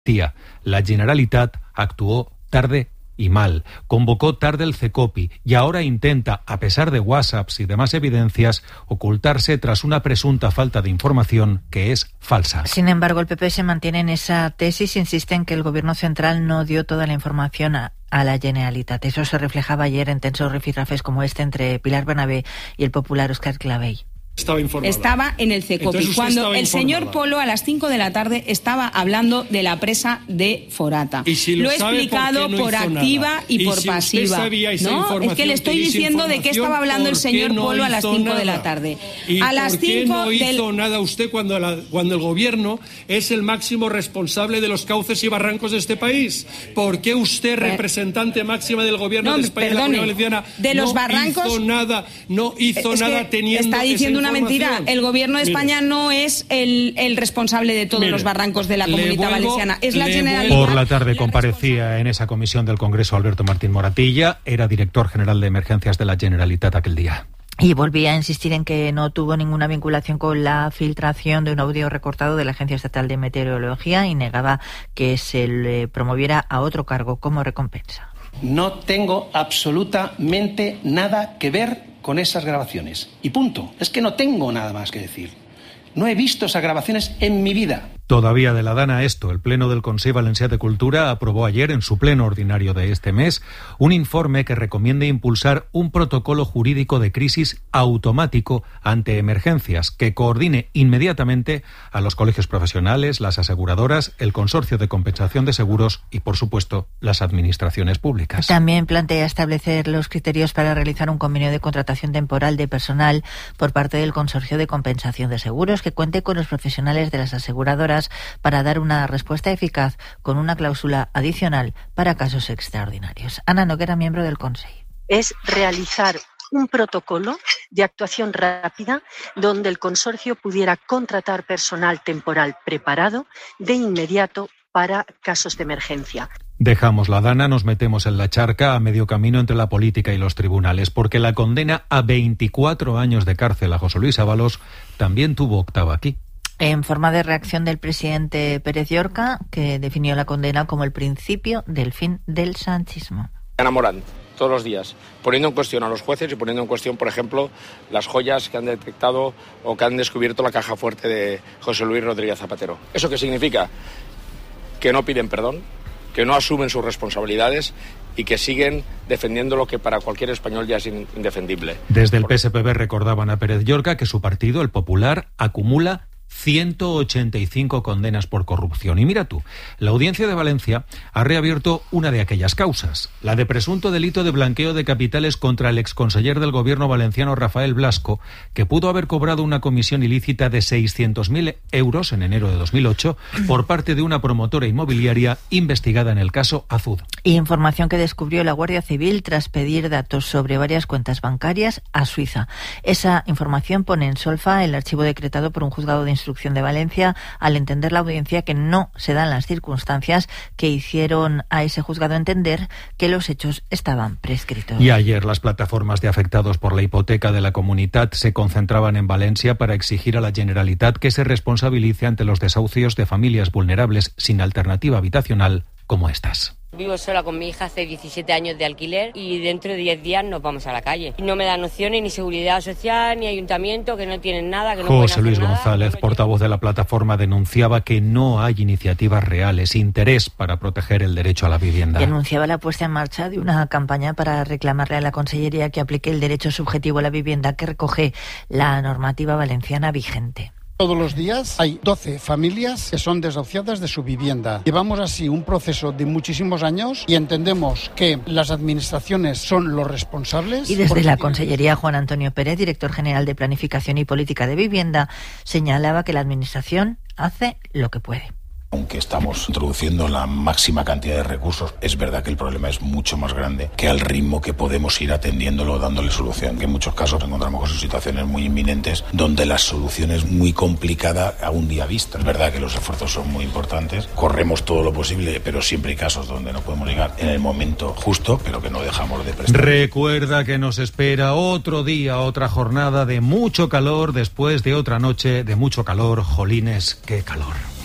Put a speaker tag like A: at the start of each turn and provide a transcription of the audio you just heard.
A: La Generalitat actuó tarde y mal, convocó tarde el CECOPI y ahora intenta, a pesar de WhatsApps y demás evidencias, ocultarse tras una presunta falta de información que es falsa.
B: Sin embargo, el PP se mantiene en esa tesis, insiste en que el Gobierno central no dio toda la información a la Generalitat. Eso se reflejaba ayer en tensos rifirrafes como este entre Pilar Bernabé y el popular Óscar Clavell.
C: Estaba en el CECOPI cuando el señor Polo a las 5 de la tarde estaba hablando de la presa de Forata. Lo he explicado por activa y por pasiva. No, es que le estoy diciendo de qué estaba hablando el señor Polo a las 5 de la tarde.
D: A las 5 no hizo nada usted cuando el gobierno es el máximo responsable de los cauces y barrancos de este país? ¿Por qué usted, representante máxima del gobierno de España y la Comunidad Valenciana,
C: de los barrancos,
D: no hizo nada teniendo
C: está diciendo una
D: información?
C: Mentira. El Gobierno de España no es el responsable de todos los barrancos de la Comunidad Valenciana. Es la Generalitat.
A: Por la tarde comparecía en esa comisión del Congreso Alberto Martín Moratilla, era director general de emergencias de la Generalitat aquel día.
B: Y volvía a insistir en que no tuvo ninguna vinculación con la filtración de un audio recortado de la Agencia Estatal de Meteorología y negaba que se le promoviera a otro cargo como recompensa.
E: No tengo absolutamente nada que ver con esas grabaciones. Y punto. Es que no tengo nada más que decir. No he visto esas grabaciones en mi vida.
A: Todavía de la dana esto, el Pleno del Consell Valencià de Cultura aprobó ayer, en su pleno ordinario de este mes, un informe que recomienda impulsar un protocolo jurídico de crisis automático ante emergencias que coordine inmediatamente a los colegios profesionales, las aseguradoras, el Consorcio de Compensación de Seguros y, por supuesto, las administraciones públicas.
B: También plantea establecer los criterios para realizar un convenio de contratación temporal de personal por parte del Consorcio de Compensación de Seguros que cuente con los profesionales de las aseguradoras para dar una respuesta eficaz con una cláusula adicional para casos extraordinarios. Ana Noguera, miembro del Consell.
F: Es realizar un protocolo de actuación rápida donde el consorcio pudiera contratar personal temporal preparado de inmediato para casos de emergencia.
A: Dejamos la dana, nos metemos en la charca a medio camino entre la política y los tribunales, porque la condena a 24 años de cárcel a José Luis Ábalos también tuvo octava aquí.
B: En forma de reacción del presidente Pérez Llorca, que definió la condena como el principio del fin del sanchismo.
G: Enamorando todos los días, poniendo en cuestión a los jueces y poniendo en cuestión, por ejemplo, las joyas que han detectado o que han descubierto la caja fuerte de José Luis Rodríguez Zapatero. ¿Eso qué significa? Que no piden perdón, que no asumen sus responsabilidades y que siguen defendiendo lo que para cualquier español ya es indefendible.
A: Desde el PSPB recordaban a Pérez Llorca que su partido, el Popular, acumula 185 condenas por corrupción. Y mira tú, la Audiencia de Valencia ha reabierto una de aquellas causas, la de presunto delito de blanqueo de capitales contra el exconseller del gobierno valenciano Rafael Blasco, que pudo haber cobrado una comisión ilícita de 600.000 euros en enero de 2008 por parte de una promotora inmobiliaria investigada en el caso Azud.
B: Información que descubrió la Guardia Civil tras pedir datos sobre varias cuentas bancarias a Suiza. Esa información pone en solfa el archivo decretado por un juzgado de instrucción de Valencia al entender la audiencia que no se dan las circunstancias que hicieron a ese juzgado entender que los hechos estaban prescritos.
A: Y ayer las plataformas de afectados por la hipoteca de la Comunitat se concentraban en Valencia para exigir a la Generalitat que se responsabilice ante los desahucios de familias vulnerables sin alternativa habitacional como estas.
H: Vivo sola con mi hija hace 17 años de alquiler y dentro de 10 días nos vamos a la calle. No me dan opciones ni seguridad social ni ayuntamiento, que no tienen nada, que no pueden hacer
A: José Luis
H: nada.
A: González, portavoz de la plataforma, denunciaba que no hay iniciativas reales, interés para proteger el derecho a la vivienda.
B: Denunciaba la puesta en marcha de una campaña para reclamarle a la Consellería que aplique el derecho subjetivo a la vivienda que recoge la normativa valenciana vigente.
I: Todos los días hay 12 familias que son desahuciadas de su vivienda. Llevamos así un proceso de muchísimos años y entendemos que las administraciones son los responsables.
B: Y desde la Consellería, Juan Antonio Pérez, director general de Planificación y Política de Vivienda, señalaba que la Administración hace lo que puede.
J: Aunque estamos introduciendo la máxima cantidad de recursos, es verdad que el problema es mucho más grande que al ritmo que podemos ir atendiéndolo, dándole solución. Que en muchos casos encontramos con situaciones muy inminentes donde la solución es muy complicada a un día vista. Es verdad que los esfuerzos son muy importantes, corremos todo lo posible, pero siempre hay casos donde no podemos llegar en el momento justo, pero que no dejamos de prestar.
A: Recuerda que nos espera otro día, otra jornada de mucho calor después de otra noche de mucho calor. Jolines, qué calor.